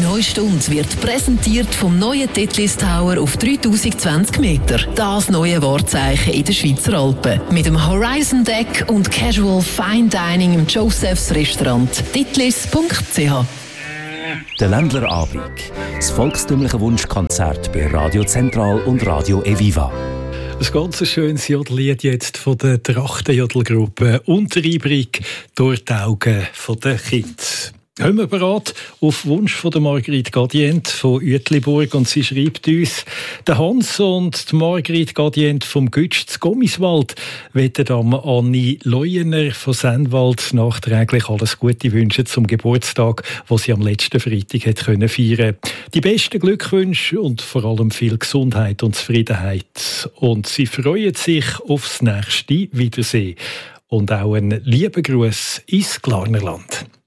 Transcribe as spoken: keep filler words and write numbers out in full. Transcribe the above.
neue Stunde wird präsentiert vom neuen Titlis Tower auf dreitausendzwanzig Meter. Das neue Wahrzeichen in den Schweizer Alpen. Mit dem Horizon Deck und Casual Fine Dining im Josephs Restaurant. titlis punkt c h. Der Ländlerabend. Das volkstümliche Wunschkonzert bei Radio Zentral und Radio Eviva. Ein ganz schönes Jodellied jetzt von der Trachtenjodelgruppe Unteribrig durch die Augen der Kinder. Haben wir bereit auf Wunsch von der Marguerite Gadient von Uetliburg, und sie schreibt uns: Der Hans und die Marguerite Gadient vom Gütsch zu Gommiswald wollen am Anni Leuener von Sennwald nachträglich alles Gute wünschen zum Geburtstag, wo sie am letzten Freitag hat können feiern. Die besten Glückwünsche und vor allem viel Gesundheit und Zufriedenheit. Und sie freuen sich aufs nächste Wiedersehen. Und auch einen lieben Gruß ins Glarnerland.